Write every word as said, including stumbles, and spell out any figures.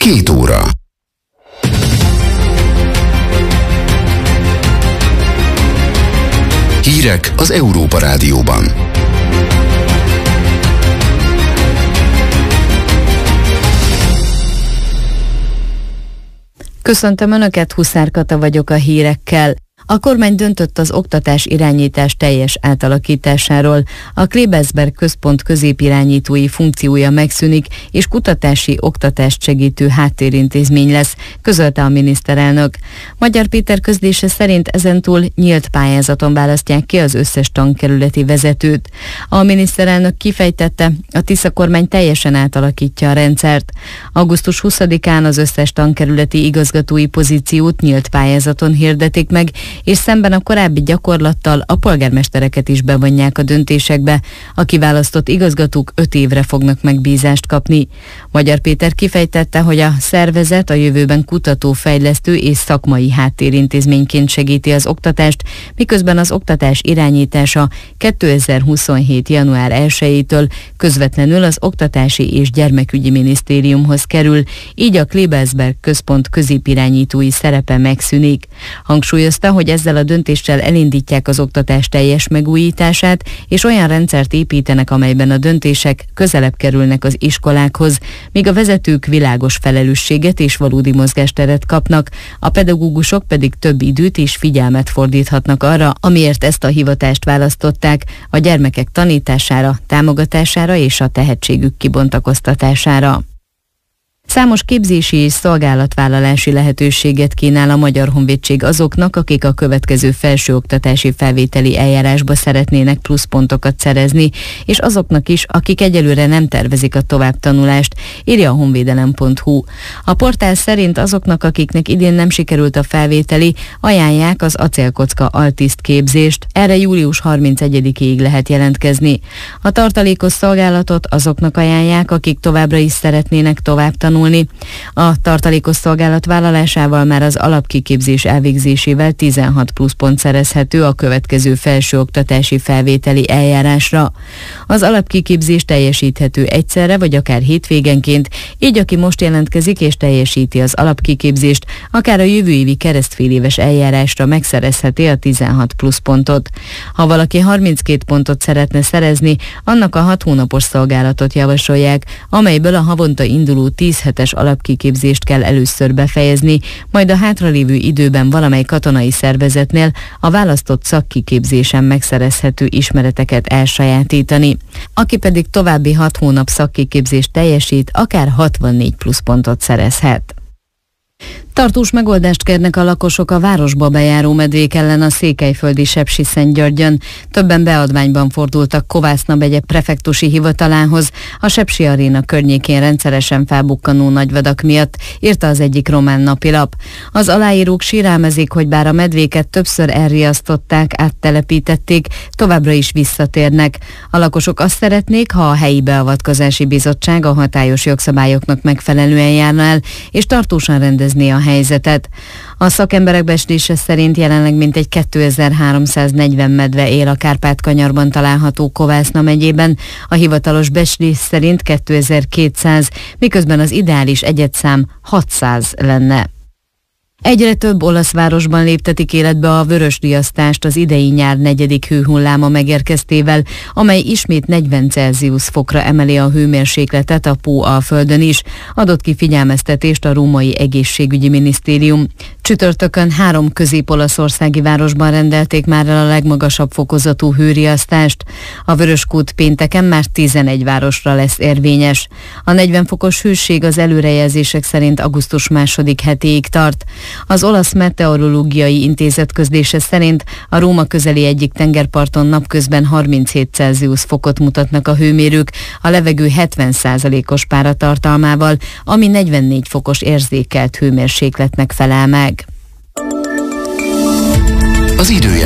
Két óra. Hírek az Európa Rádióban. Köszöntöm Önöket, Huszár Kata vagyok a hírekkel. A kormány döntött az oktatás irányítás teljes átalakításáról. A Klebersberg Központ középirányítói funkciója megszűnik, és kutatási oktatást segítő háttérintézmény lesz, közölte a miniszterelnök. Magyar Péter közlése szerint ezentúl nyílt pályázaton választják ki az összes tankerületi vezetőt. A miniszterelnök kifejtette, a Tisza kormány teljesen átalakítja a rendszert. augusztus huszadikán az összes tankerületi igazgatói pozíciót nyílt pályázaton hirdetik meg, és szemben a korábbi gyakorlattal a polgármestereket is bevonják a döntésekbe. A kiválasztott igazgatók öt évre fognak megbízást kapni. Magyar Péter kifejtette, hogy a szervezet a jövőben kutató-fejlesztő és szakmai háttérintézményként segíti az oktatást, miközben az oktatás irányítása kétezer-huszonhét. január elsejétől közvetlenül az Oktatási és Gyermekügyi Minisztériumhoz kerül, így a Klebersberg Központ középirányítói szerepe megszűnik. Hangsúlyozta, hogy ezzel a döntéssel elindítják az oktatás teljes megújítását, és olyan rendszert építenek, amelyben a döntések közelebb kerülnek az iskolákhoz, míg a vezetők világos felelősséget és valódi mozgásteret kapnak, a pedagógusok pedig több időt és figyelmet fordíthatnak arra, amiért ezt a hivatást választották, a gyermekek tanítására, támogatására és a tehetségük kibontakoztatására. Számos képzési és szolgálatvállalási lehetőséget kínál a Magyar Honvédség azoknak, akik a következő felsőoktatási felvételi eljárásba szeretnének pluszpontokat szerezni, és azoknak is, akik egyelőre nem tervezik a továbbtanulást, írja a honvédelem pont hu. A portál szerint azoknak, akiknek idén nem sikerült a felvételi, ajánlják az acélkocka altiszt képzést. Erre július harmincegyedikéig lehet jelentkezni. A tartalékos szolgálatot azoknak ajánlják, akik továbbra is szeretnének tovább tanulni. A tartalékos szolgálat vállalásával már az alapkiképzés elvégzésével tizenhat plusz pont szerezhető a következő felsőoktatási felvételi eljárásra. Az alapkiképzés teljesíthető egyszerre vagy akár hétvégenként, így aki most jelentkezik és teljesíti az alapkiképzést, akár a jövő évi keresztféléves eljárásra megszerezheti a tizenhat plusz pontot. Ha valaki harminckét pontot szeretne szerezni, annak a hat hónapos szolgálatot javasolják, amelyből a havonta induló tíz hetes alapkiképzést kell először befejezni, majd a hátralévő időben valamely katonai szervezetnél a választott szakkiképzésen megszerezhető ismereteket elsajátítani. Aki pedig további hat hónap szakkiképzést teljesít, akár hatvannégy plusz pontot szerezhet. Tartós megoldást kérnek a lakosok a városba bejáró medvék ellen a székelyföldi Sepsiszentgyörgyön. Többen beadványban fordultak Kovászna megye prefektusi hivatalához a Sepsi Aréna környékén rendszeresen felbukkanó nagyvadak miatt, írta az egyik román napilap. Az aláírók sérelmezik, hogy bár a medvéket többször elriasztották, áttelepítették, továbbra is visszatérnek. A lakosok azt szeretnék, ha a helyi beavatkozási bizottság a hatályos jogszabályoknak megfelelően járna el, és tartósan rendezné a helyzetet. A szakemberek becslése szerint jelenleg mintegy kétezer-háromszáznegyven medve él a Kárpát-kanyarban található Kovászna megyében, a hivatalos becslés szerint kétezer-kétszáz, miközben az ideális egyedszám hatszáz lenne. Egyre több olasz városban léptetik életbe a vörösriasztást az idei nyár negyedik hőhulláma megérkeztével, amely ismét negyven Celsius fokra emeli a hőmérsékletet a Pó-alföldön is, adott ki figyelmeztetést a római egészségügyi minisztérium. Csütörtökön három közép-olaszországi városban rendelték már el a legmagasabb fokozatú hőriasztást. A vöröskód pénteken már tizenegy városra lesz érvényes. A negyven fokos hőség az előrejelzések szerint augusztus második hetéig tart. Az olasz meteorológiai intézet közlése szerint a Róma közeli egyik tengerparton napközben harminchét Celsius fokot mutatnak a hőmérők, a levegő hetven százalékos páratartalmával, ami negyvennégy fokos érzékelt hőmérsékletnek felel meg. Az idő